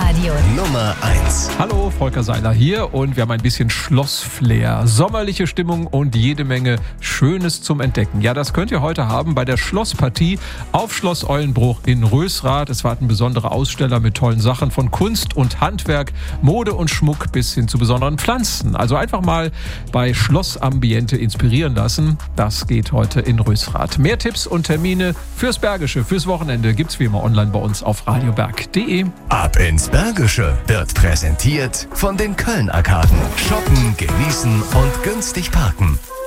Hit-Radio. Nummer 1. Hallo, Volker Seiler hier und wir haben ein bisschen Schlossflair, sommerliche Stimmung und jede Menge Schönes zum Entdecken. Ja, das könnt ihr heute haben bei der Schlosspartie auf Schloss Eulenbruch in Rösrath. Es warten besondere Aussteller mit tollen Sachen von Kunst und Handwerk, Mode und Schmuck bis hin zu besonderen Pflanzen. Also einfach mal bei Schlossambiente inspirieren lassen. Das geht heute in Rösrath. Mehr Tipps und Termine fürs Bergische, fürs Wochenende gibt's wie immer online bei uns auf radioberg.de. Ab ins Bergische wird präsentiert von den Köln-Arkaden. Shoppen, genießen und günstig parken.